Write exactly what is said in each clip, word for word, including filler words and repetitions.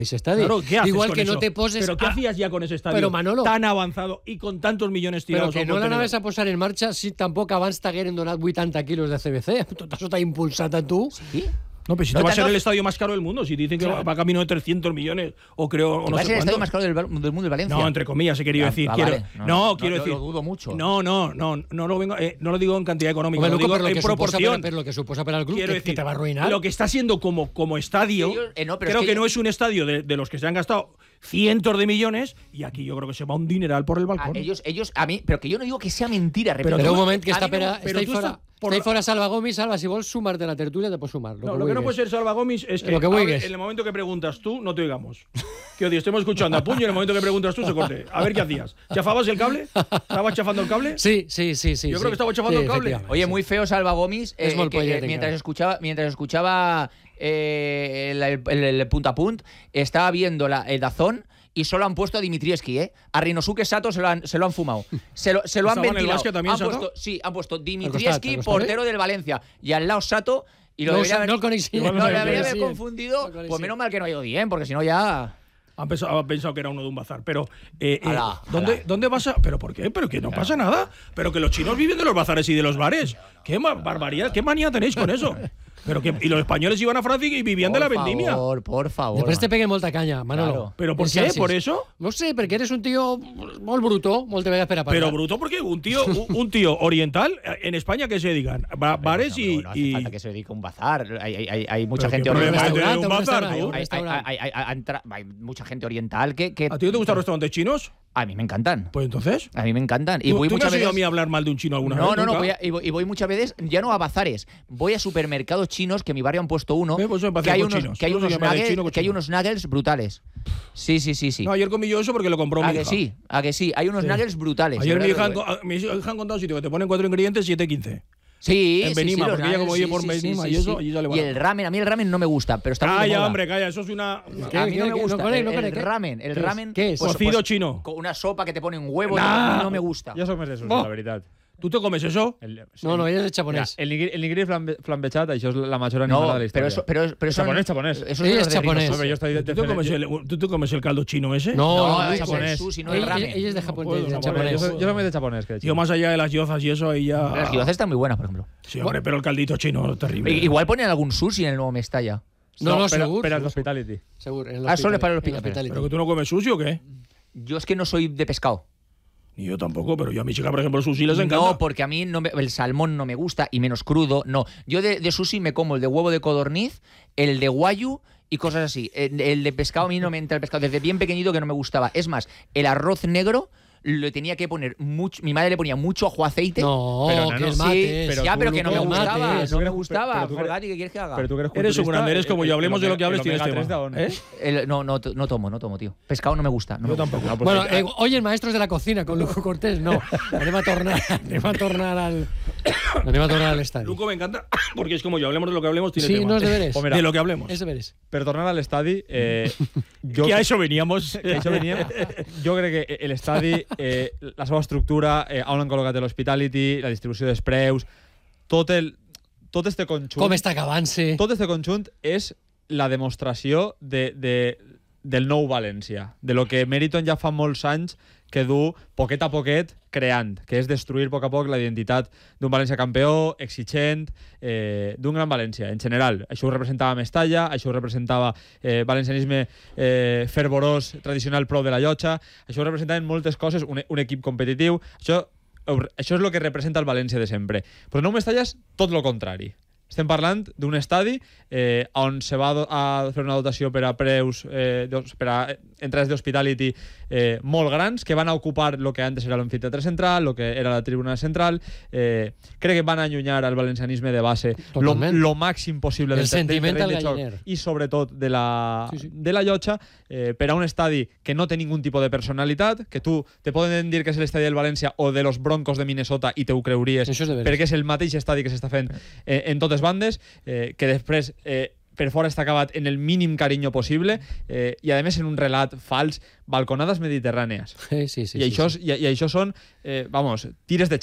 ese estadio. Claro, ¿qué haces Igual con que eso? no te poses... ¿Pero qué a... hacías ya con ese estadio Però, Manolo, tan avanzado y con tantos millones tirados? Però que no l'anaves a posar en marxa si tampoc abans t'hagueren donat vuitanta quilos de C B C. Tot això t'ha impulsat a tu. Sí. No, pero si no, te va a ser no, el estadio más caro del mundo, si te dicen que claro. va, va camino de trescientos millones, o creo, o no va a sé ser el estadio cuántos. más caro del, del mundo, el Valencia. No, entre comillas, he querido ah, decir. Ah, quiero, vale. no, no, no, no, quiero no, decir. Lo dudo mucho. No, no, no, no lo, vengo, eh, no lo digo en cantidad económica, Hombre, lo digo Luco, en lo proporción. Pero lo que suposa para el club, quiero que, decir, que te va a arruinar. Lo que está siendo como, como estadio, ellos, eh, no, creo es que, que ellos... no es un estadio de, de los que se han gastado cientos de millones, y aquí yo creo que se va un dineral por el balcón. A ellos, ellos, a mí, pero que yo no digo que sea mentira, repito. Pero, pero un moment, que està, me... per, però està, tu fora, estàs por... està fora Salva Gomis. Salva, si vols sumar-te a la tertúlia, te pots sumar. Lo no, que lo que no puede vulguis. ser Salva Gomis es que, Lo que ver, en el momento que preguntas tú, no te oigamos. Que odio, estemos escuchando a puño y en el momento que preguntas tú se corte. A ver qué hacías. ¿Chafabas el cable? ¿Estabas chafando el cable? Sí, sí, sí. sí Yo sí. creo que estaba chafando sí, el cable. Oye, muy feo Salva Gomis, eh, es que, eh, mientras escuchaba, mientras escuchaba eh, el, el, el, el punto a punto, estaba viendo la, el Dazón. Y solo han puesto a Dimitrievski, ¿eh? A Rinosuke Sato se lo han, se lo han fumado. Se lo, se lo han ventilado. También, han Sato? puesto, sí, han puesto Dimitrievski, portero del Valencia. Y al lado Sato. Y lo no, debería haber, no, no, no, debería haber confundido. No pues menos mal que no ha ido bien, porque si no ya... Han pensado, han pensado que era uno de un bazar, pero eh, eh, Alá, ¿dónde, alá. ¿dónde vas a...? ¿Pero por qué? ¿Pero que no pasa nada? ¿Pero que los chinos viven de los bazares y de los bares? ¿Qué barbaridad? ¿Qué manía tenéis con eso? Pero que, y los españoles iban a Francia y vivían por de la vendimia. Por favor, por favor. Després te peguen molta canya, Manolo. Claro. ¿Pero por qué? ¿Por eso? No sé, perquè eres un tío molt bruto, moltes vegades per a parlar. Pero bruto porque un tío, un, un tío oriental, en España que se dedican ba bares no, y... No, no hace y... falta que se dedique a un bazar. Hay, hay, hay, hay mucha gente oriental. oriental. Un bazar, ¿no? Hay, hay, hay, hay, hay, hay mucha gente oriental que, que... ¿A ti no te gustan los restaurantes chinos? A mí me encantan. Pues entonces... A mí me encantan. Y ¿Tú, voy ¿tú muchas me has veces... oído a mí hablar mal de un chino alguna no, vez? No, no, no. voy a, y, voy, y voy muchas veces, ya no a bazares, voy a supermercados chinos, que en mi barrio han puesto uno, ¿Eh? Pues que, hay unos, que, hay unos nuggets, que hay unos nuggets brutales. Sí, sí, sí, sí. No, ayer comí yo eso porque lo compró ¿A mi que hija. sí? ¿A que sí? Hay unos Sí. nuggets brutales. Ayer mi hija, ¿verdad? han, mi hija han contado un sitio que te ponen cuatro ingredientes, siete quince. Sí, en sí, Benima, sí, los porque ella como nuggets, vive por sí, Benima sí, y sí, eso, sí. allí sale Y barato. el ramen, a mí el ramen no me gusta, pero está muy de Calla, moda. hombre, calla, eso es una... ¿Qué? A mí no me ¿Qué? gusta. No, el, no, el ¿qué? ramen, el ¿Qué es? ramen... ¿Qué es? pues- Cocido pues- chino. Con una sopa que te ponen huevo, Nah. no, no me gusta. Jo soc més de sushi, Oh. la veritat. ¿Tú te comes eso? El, No, no, ell és Mira, japonès. el nigiri, el nigiri flambe, flambejat, això és la major No, animada de la pero història. eso, pero, pero eso Japonés, japonés. Eso Ell de és los de japonès. Rinosuke. Hombre, yo estoy de, ¿Tú de te, comes yo, el, ¿Tú te comes el caldo chino ese? No, No, no, es és el japonès. sushi, no el Ell, ell, ramen. ell és de, No Japón, puedo, de no yo, japonès. soy, yo soy muy de japonés. Que de Tío, chino. más allá de las yozas y eso, ahí ya... Las gyozas están muy buenas, por ejemplo. Sí, hombre, pero el caldito chino es terrible. I- Igual ponen algún sushi en el nuevo Mestalla. No, no, pero, segur. pero el segur. hospitality. Segur, en Ah, solo es para el en hospital. ¿Pero que tú no comes sushi o qué? Yo es que no soy de pescado. Ni yo tampoco, pero yo a mi chica, por ejemplo, el sushi les encanta. No, porque a mí no me- el salmón no me gusta y menos crudo, no. Yo de, de sushi me como el de huevo de codorniz, el de guayu y cosas así. El, el de pescado a mí no me entra el pescado. Desde bien pequeñito que no me gustaba. Es más, el arroz negro le tenía que poner mucho. Mi madre le ponía mucho ajo aceite. No, Pero, que nano, el Sí, mates. pero ya, tú, pero que no me Luco, gustaba. mates. No me Pero tú gustaba. crees- Fergati, ¿qué quieres que haga? Pero tú que eres Eres un culturista, grande, eres como yo. Hablemos de lo que hables, el tienes omega tema. tres de on. ¿Eh? El- no, no, no tomo, no tomo, tío. Pescado no me gusta. No Yo me gusta. tampoco. No, pues Bueno, sí, eh, oye, maestros de la cocina con Luco Cortés, no. Anem a tornar, anem a tornar al... Anem a tornar al estadio. Luco me encanta, porque es como yo. Hablemos de lo que hablemos, tiene Sí, tema. no és de veres. Pues mira, De lo que hablemos. És de veres. Per tornar a l'estadi, eh, jo, Que a eso veníamos. que això venia, jo crec que l'estadi, eh, la seva estructura, eh, on han col·locat l'hospitality, la distribució dels preus, tot el tot este conjunt... Com està acabant-se. Tot este conjunt és la demostració de, de, del nou València, de lo que Meriton ja fa molts anys que du poquet a poquet creant, que és destruir a poc a poc la identitat d'un València campió, exigent, eh, d'un gran València, en general. Això ho representava Mestalla, això ho representava eh, valencianisme eh, fervorós, tradicional prou de la llotja, això ho representaven moltes coses, un, un equip competitiu, això, això és el que representa el València de sempre. Però el nou Mestalla és tot el contrari. Estem parlant d'un estadi eh, on se va a fer una dotació per a preus, eh, per a entrades d'hospitality eh, molt grans, que van a ocupar el que antes era l'amfiteatre central, el que era la tribuna central. Eh, crec que van a allunyar el valencianisme de base lo, lo màxim possible el del, sentiment del del terreny de galliner. xoc i sobretot de la, sí, sí. de la llotja, eh, per a un estadi que no té ningun tipus de personalitat, que tu te poden dir que és l'estadi del València o de los Broncos de Minnesota i te ho creuries, Això és de veres. perquè és el mateix estadi que s'està fent eh, en totes bandes, eh, que després eh, per fora està acabat en el mínim carinyo possible eh, i a més en un relat fals, balconades mediterrànies. Sí, sí, sí. I, sí, això, sí. i, I això són, eh, vamos, tires de xapa.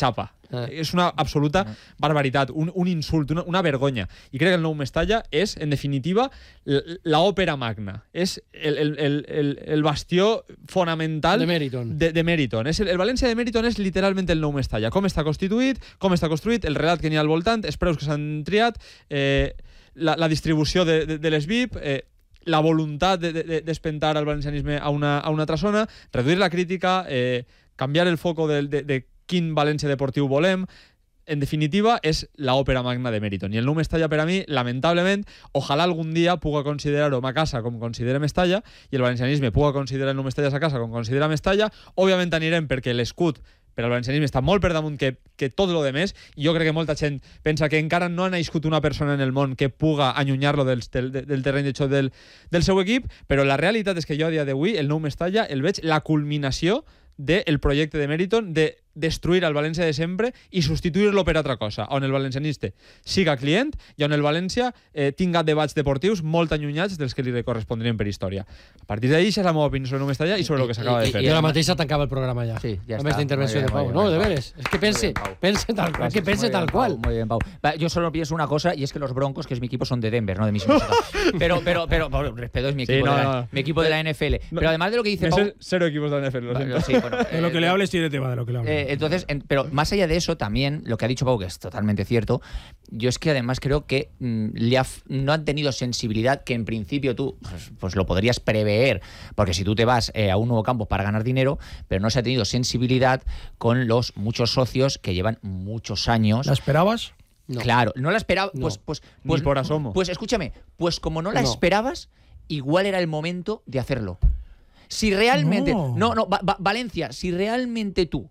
Ah. És una absoluta barbaritat, un, un insult, una, una vergonya. I crec que el nou Mestalla és, en definitiva, l'òpera magna. És el, el, el, el, el bastió fonamental de Meriton. De, de Meriton. És el, el València de Meriton és literalment el nou Mestalla. Com està constituït, com està construït, el relat que n'hi ha al voltant, els preus que s'han triat, eh, la, la distribució de, de, de les V I P, eh, la voluntat d'espentar de, de, el valencianisme a una, a una altra zona, reduir la crítica, eh, canviar el foco de, de, de quin València deportiu volem. En definitiva, és l'òpera magna de Meriton. I el nou Mestalla, per a mi, lamentablement, ojalà algun dia puga considerar-ho a casa com considera Mestalla i el valencianisme puga considerar el nou Mestalla a casa com considera Mestalla. Òbviament anirem perquè l'escut per al valencianisme està molt per damunt que, que tot lo demés, i jo crec que molta gent pensa que encara no ha nascut una persona en el món que puga allunyar-lo del, del, del terreny de joc del, del seu equip, però la realitat és que jo a dia d'avui el nou Mestalla el veig la culminació del projecte de Meriton de destruir el València de sempre i substituir-lo per altra cosa, on el valencianista siga client i on el València eh, tinga debats deportius molt allunyats dels que li correspondrien per història. A partir d'ahí, això és la meva opinió sobre el Mestalla i sobre el que s'acaba de fer. I ara mateix tancava el programa ja. Sí, ja amb està. esta intervenció Muy bien, de Pau. muy No, bien, de Pau. veres. Es que pense, Muy bien, Pau. pense tal cual, que pense Muy tal bien, cual. Pau, muy bien, Pau. Va, yo solo pienso una cosa, y es que los Broncos, que es mi equipo, son de Denver, no de Mississippi. Pero, pero, pero, pero, respeto, es mi Sí, equipo, no, de, la, no. mi equipo de la N F L. No. Pero además de lo que dice Me Pau... sé cero equipos de la N F L, lo Va, siento. sí, bueno, De lo que eh, le hables tiene tema de lo que le hables. Eh, entonces, en- pero más allá de eso, también lo que ha dicho Pau, que es totalmente cierto, yo es que además creo que mm, le ha f- no han tenido sensibilidad que en principio tú pues, pues lo podrías prever, porque si tú te vas eh, a un nuevo campo para ganar dinero, pero no se ha tenido sensibilidad con los muchos socios que llevan muchos años. ¿La esperabas? No. Claro, no la esperaba. No. Pues, pues, Ni pues, por asomo. Pues escúchame, pues como no la No. esperabas, igual era el momento de hacerlo. Si realmente. No. No, no, Va- Va- Valencia, si realmente tú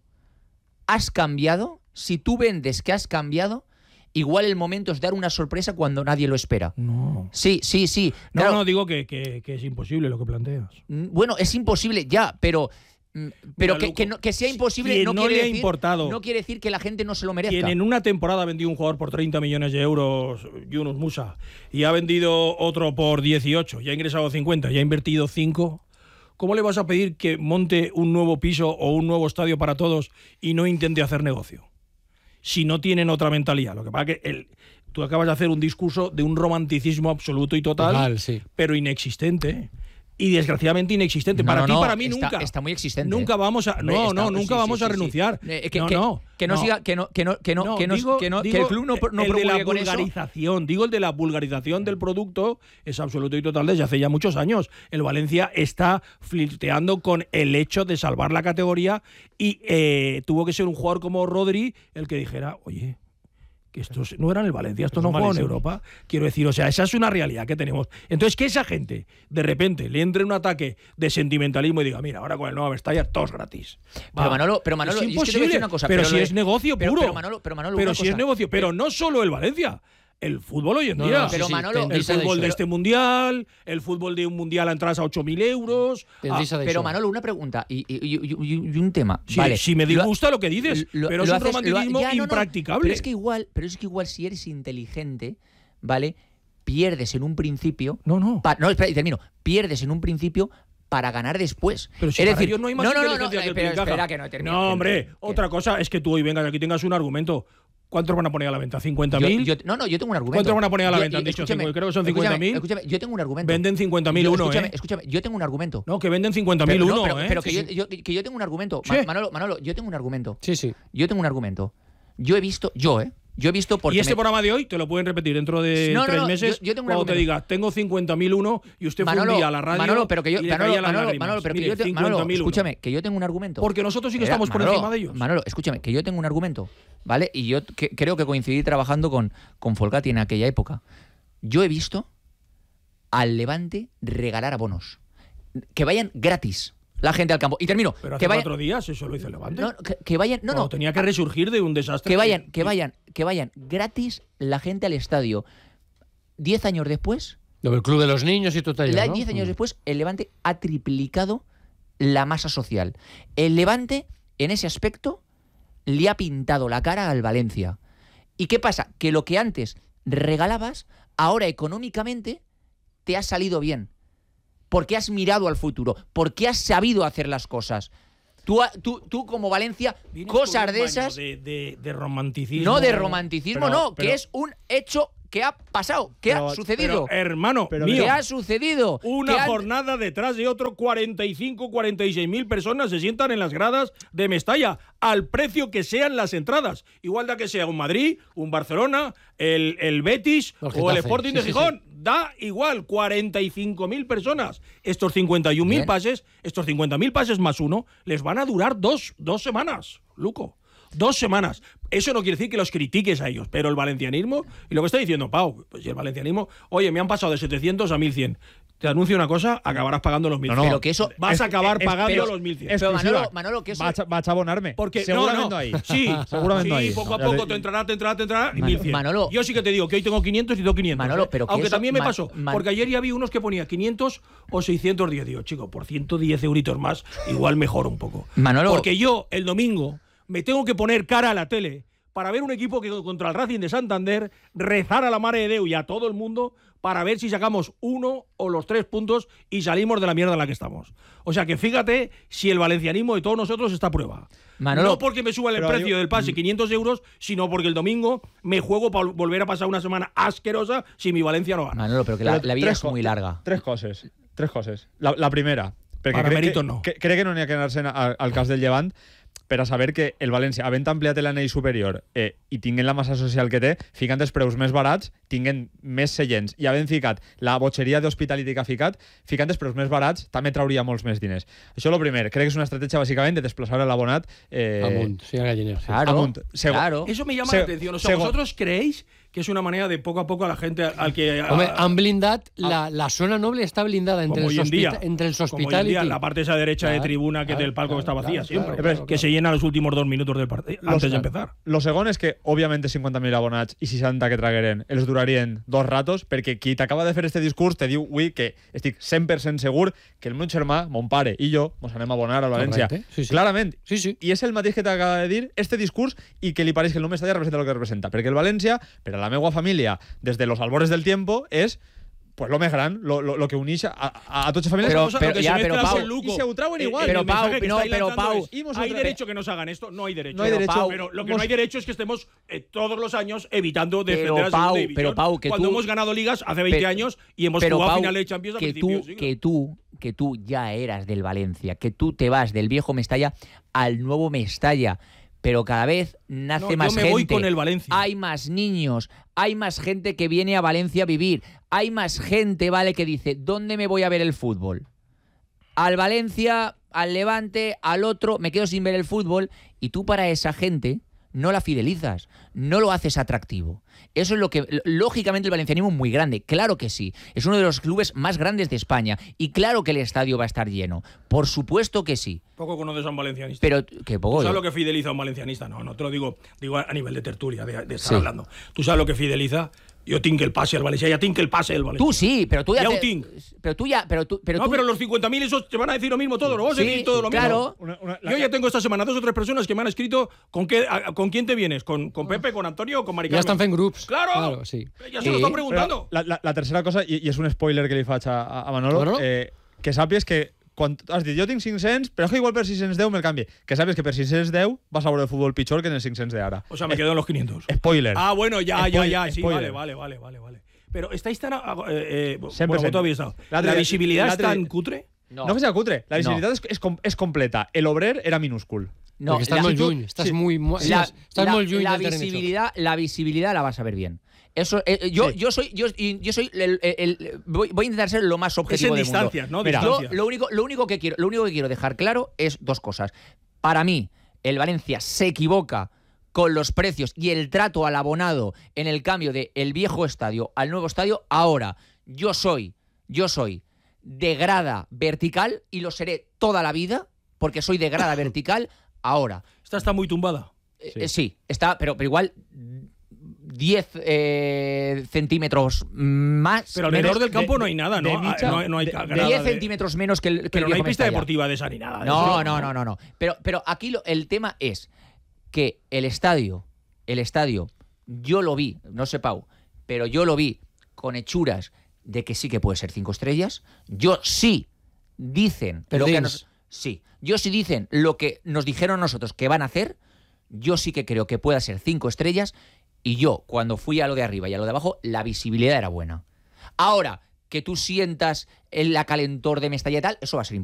has cambiado, si tú vendes que has cambiado, igual el momento es dar una sorpresa cuando nadie lo espera. No. Sí, sí, sí. No, Claro, no, digo que, que, que es imposible lo que planteas. mm, bueno, es imposible ya, pero. mm, Pero Mira, que, Luco, que no- que sea imposible quien no, no quiere le ha decir, importado. no quiere decir que la gente no se lo merezca. Quien en una temporada vendió un jugador por treinta millones de euros, Yunus Musa, y ha vendido otro por dieciocho, y ha ingresado cincuenta, y ha invertido cinco, ¿cómo le vas a pedir que monte un nuevo piso o un nuevo estadio para todos y no intente hacer negocio? Si no tienen otra mentalidad. Lo que pasa es que el, tú acabas de hacer un discurso de un romanticismo absoluto y total, Total, sí. pero inexistente. Y desgraciadamente inexistente. No, para no, ti, no, para mí, está- nunca. está muy existente, Nunca ¿eh? vamos a. Hombre, No, está- no, sí, nunca sí, vamos sí, a sí. renunciar. Eh, que, no, que- no. que no, no. siga, que no, que no, que no, No, que no, digo- que no, que digo el club no, no el de la promulgue con eso. vulgarización, digo el de la vulgarización del producto es absoluto y total desde hace ya muchos años. El Valencia está flirteando con el hecho de salvar la categoría y eh, tuvo que ser un jugador como Rodri el que dijera, oye, que estos no eran el Valencia, estos no Son juegan en malísimos. Europa. Quiero decir, o sea, esa es una realidad que tenemos. Entonces, que esa gente de repente le entre un ataque de sentimentalismo y diga, mira, ahora con el nuevo Mestalla, todos gratis. Pero Va. Manolo, pero Manolo, es y es que te voy a imposible, decir una cosa, pero, pero si lo de- es negocio pero- puro. pero Manolo- pero Manolo, Pero una si cosa. es negocio, pero no solo el Valencia. El fútbol hoy en No, día. no, Pero sí, Manolo, el tendís a fútbol d'això. de este mundial, el fútbol de un mundial a entras a ocho mil euros. Tendís a d'això. Pero Manolo, una pregunta y, y- y- y- y- y un tema. Sí, vale. sí me Lo ha- disgusta lo que dices, lo- pero lo es un haces- lo ha- romanticismo ya, no, no, impracticable. Pero es que igual, pero es que igual si eres inteligente, ¿vale? Pierdes en un principio. No, no. pa- no, espera, y termino. Pierdes en un principio para ganar después. Pero si es para decir, ellos no hay más no, no, no, inteligencia no, que el pero que encaja. espera que no termino. No, que- hombre, que- otra cosa es que tú hoy vengas aquí tengas un argumento. ¿Cuántos van a poner a la venta? ¿cincuenta Yo- mil? yo- no, no, yo tengo un argumento. ¿Cuántos van a poner a la Yo- venta? Han dicho escúchame, cinco, creo que son escúchame, cincuenta mil. Escúchame, yo tengo un argumento. Venden cincuenta mil Yo- uno, escúchame, ¿eh? escúchame, yo tengo un argumento. No, que venden cincuenta mil Pero, no, uno, pero, ¿eh? pero que, Sí, yo, sí. yo- que yo tengo un argumento. Sí. Ma- Manolo, Manolo, yo tengo un argumento. Sí, sí. Yo tengo un argumento. Yo he visto, yo, ¿eh? Yo he visto porque Y este me- programa de hoy te lo pueden repetir dentro de No, no, tres no, meses. yo- yo tengo un cuando te argumento. diga, tengo cincuenta mil uno y usted fue Manolo, un día a la radio. Manolo, pero que yo, y le Manolo, caían las Manolo, lágrimas. Manolo, pero que Mire, yo te- cincuenta Manolo, mil uno. escúchame, que yo tengo un argumento. Porque nosotros sí que Era, estamos por Manolo, encima de ellos. Manolo, escúchame, que yo tengo un argumento, ¿vale? Y yo que- creo que coincidí trabajando con, con Folgati en aquella época. Yo he visto al Levante regalar abonos. Que vayan gratis la gente al campo. Y termino. Pero hace que vayan, cuatro días eso lo hizo el Levante. no, que, que vayan, no, Cuando no. tenía que resurgir de un desastre. Que vayan, que vayan, que vayan gratis la gente al estadio. Diez años después, Lo del Club de los Niños y todo ello, la- ¿no? diez años después, el Levante ha triplicado la masa social. El Levante, en ese aspecto, le ha pintado la cara al Valencia. ¿Y qué pasa? Que lo que antes regalabas, ahora económicamente te ha salido bien. Porque has mirado al futuro, porque has sabido hacer las cosas. Tú, tú, tú como Valencia, Vienes cosas con un de baño esas... De, de, de romanticismo. No de romanticismo, Pero- no, pero- que es un hecho que ha pasado, que Pero- ha sucedido. Pero, hermano, Pero mío, que ha sucedido. una que han- jornada detrás de otro, cuarenta y cinco, cuarenta y seis mil personas se sientan en las gradas de Mestalla, al precio que sean las entradas. Igual da que sea un Madrid, un Barcelona, el, el Betis El o el Getafe. Sporting de Sí, sí, Gijón. Da igual, cuarenta y cinco mil personas. Estos cincuenta y un mil Bien. pases, estos cincuenta mil pases más uno, les van a durar dos, dos semanas, Luco. Dos semanas. Eso no quiere decir que los critiques a ellos, pero el valencianismo, y lo que está diciendo Pau, pues si el valencianismo, oye, me han pasado de setecientos a mil cien. Te anuncio una cosa, acabarás pagando los mil cien. No, no. Pero que eso... Vas a acabar es- pagando pero- los mil cien. Pero Exclusiva. Manolo, Manolo, que eso... Va a, va a abonarme. Porque seguramente no, no. ahí. Sí, Seguramente sí, ahí. poco a Ya poco te- te entrará, te entrará, te entrará y Man- mil cien. Manolo. Yo sí que te digo que hoy tengo quinientos y tengo quinientos. Manolo, ¿eh? pero que Aunque eso- también me Man- pasó, Man- porque ayer ya vi unos que ponía quinientos o seiscientos diez. Digo, chico, por ciento diez euritos más, igual mejor un poco. Manolo. Porque yo, el domingo, me tengo que poner cara a la tele para ver un equipo que contra el Racing de Santander, rezar a la Mare de Déu y a todo el mundo para ver si sacamos uno o los tres puntos y salimos de la mierda en la que estamos. O sea que fíjate si el valencianismo de todos nosotros está a prueba. Manolo, no porque me suba el pero precio yo- del pase quinientos euros, sino porque el domingo me juego para volver a pasar una semana asquerosa si mi Valencia no gana. Manolo, pero que la, Però la vida tres és muy co- larga. Tres coses. Tres coses. La, la primera, perquè Para crec, mèritos que, no. que, crec que no n'hi ha que anar-se'n al, al cas del Llevant per a saber que el València, havent ampliat l'anell superior eh, i tinguent la massa social que té, ficant els preus més barats, tinguent més seients i havent ficat la botxeria d'Hospitality que ha ficat, ficant els preus més barats, també trauria molts més diners. Això és el primer. Crec que és una estratègia bàsicament de desplaçar l'abonat eh, Amunt, sí, a Galliner. Sí. Claro, amunt. Sego- claro. Eso me llama Se- la atención. O sea, sego- ¿vosotros creéis que es una manera de poco a poco a la gente al que... a- Hombre, han blindat, la, la zona noble está blindada entre, como el, hoy en día, hospita- entre el como hoy en hospitality. día, la parte esa derecha de Claro, tribuna que claro, del palco claro, está vacía claro, siempre, claro, claro, que se claro. llena los últimos dos minutos del partido antes de claro. empezar. Lo segon és que, òbviament, cinquanta mil abonats i seixanta que tragueren els durarien dos ratos, perquè qui t'acaba de fer este discurs te diu, ui, que estic cent per cent segur que el meu germà, mon pare i jo mos anem a abonar al València. Correcte, sí, sí. Clarament. Sí, sí. I és el mateix que t'acaba de dir este discurs i que li pareix que el nou Mestalla representa el que representa. Perquè el València, per a la meva família, des de los albores del tiempo, és pues lo més gran, lo, lo, lo que uneix a, a, a tots les famílies. Però- Cosa, però- lo que ja, se però, mezcla Pau, es el Luco. y se ho trauen Eh, igual. el Pero, mensaje Pau, que no, estáis pero, lanzando Pau, es, y hemos hay otra- derecho que nos hagan esto, no hay derecho. No hay Pero, derecho. Pau, Pero lo que Hemos- no hay derecho es que estemos eh, todos los años evitando Pero, defender a la Pau, segunda división. pero, Pau, que cuando tú- hemos ganado ligas hace veinte Pero- años y hemos Pero, jugado Pau, finales de Champions a que principios tú, de siglo. que tú, que tú ya eras del Valencia, que tú te vas del viejo Mestalla al nuevo Mestalla, pero cada vez nace No, yo más me gente. voy con el Valencia. Hay más niños, hay más gente que viene a Valencia a vivir, hay más gente, vale, que dice, ¿dónde me voy a ver el fútbol? Al Valencia, al Levante, al otro, me quedo sin ver el fútbol, y tú para esa gente no la fidelizas, no lo haces atractivo. Eso es lo que, lógicamente, el valencianismo es muy grande, claro que sí. Es uno de los clubes más grandes de España y claro que el estadio va a estar lleno. Por supuesto que sí. Poco conoces a un valencianista. Pero que poco. ¿Tú sabes yo- lo que fideliza a un valencianista? No, no te lo digo, digo a nivel de tertulia, de, de estar Sí. hablando. ¿Tú sabes lo que fideliza? Yo tinc el pase al Valencia, ya tinc el pase del Valencia. Tú sí, pero tú ya. Ya te- ho tinc. Pero tú ya. Pero tú, pero no, tú- pero los cincuenta mil esos te van a decir lo mismo todo, lo vas a Sí, decir todo lo claro. mismo. Una- una- la- Yo ya tengo esta semana dos o tres personas que me han escrito con qué, a- con quién te vienes, con, con Pepe, con Antonio o con Mari Ya están Carmen. en groups. Claro, Claro, sí. ya se Sí. lo están Però preguntando. la, la, la tercera cosa, i, i és un spoiler que li faig a, a Manolo, Manolo? eh, que sàpies que quan has dit jo tinc cinc-cents, però és que igual per sis-cents deu me'l canvi. Que sàpies que per sis-cents deu vas a veure el futbol pitjor que en els cinc-cents d'ara. O sea, me quedo en los quinientos. Spoiler. Ah, bueno, ya, ya, Spoiler, ya. Sí, spoiler. vale, vale, vale, vale, vale. Pero estáis tan. ah, Eh, eh, cent per bueno, cent. vos habéis estado. La La, tri- visibilidad la es tri- tan cutre. No, no que sea cutre, la visibilitat No. és, és, com, és completa. El obrer era minúscul. No, Porque estás la- muy tú- lluny, estás sí. muy, muy la, estás la- muy lluny la del terreny de joc. visibilidad, la visibilidad la vas a ver bien. Eso, eh, yo, Sí. yo soy, yo, y- yo soy el, el- el- voy, voy a intentar ser lo más Es objetivo en del mundo. distancias, ¿no? Mira, Yo Distancias. lo único, lo único que quiero, lo único que quiero dejar claro es dos cosas. Para mí, el Valencia se equivoca con los precios y el trato al abonado en el cambio de el viejo estadio al nuevo estadio. Ahora, yo soy, yo soy de grada vertical y lo seré toda la vida porque soy de grada vertical. Ahora, Esta está muy tumbada. eh, eh, sí, está, pero, pero igual diez eh, centímetros más. Pero alrededor menos- del campo de- no hay nada, ¿no? de Ah, mitja- no, hay- no hay de- ca- de grada diez de- centímetros menos que el, que el Pero no hay viejo pista Mestalla. deportiva de esa ni nada. de No, eso. no, no, no, no. Pero, pero aquí lo- el tema es que el estadio, el estadio, yo lo vi, no sé Pau, pero yo lo vi con hechuras de que sí que puede ser cinco estrellas. Yo sí dicen lo que a nos- Perdins. sí. Yo si dicen lo que nos dijeron nosotros que van a hacer, yo sí que creo que pueda ser cinco estrellas y yo, cuando fui a lo de arriba y a lo de abajo, la visibilidad era buena. Ahora, que tú sientas el calentor de Mestalla y tal, eso va a ser imposible.